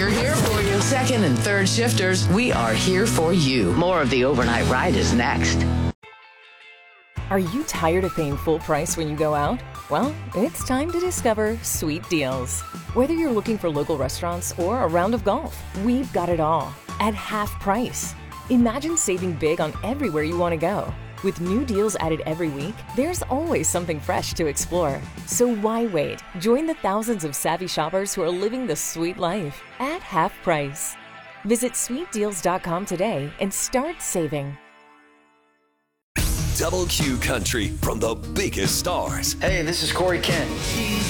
We're here for you. Second and third shifters, we are here for you. More of the Overnight Ride is next. Are you tired of paying full price when you go out? Well, it's time to discover Sweet Deals. Whether you're looking for local restaurants or a round of golf, we've got it all at half price. Imagine saving big on everywhere you want to go. With new deals added every week, there's always something fresh to explore. So why wait? Join the thousands of savvy shoppers who are living the sweet life at half price. Visit sweetdeals.com today and start saving. Double Q Country from the biggest stars. Hey, this is Corey Kent.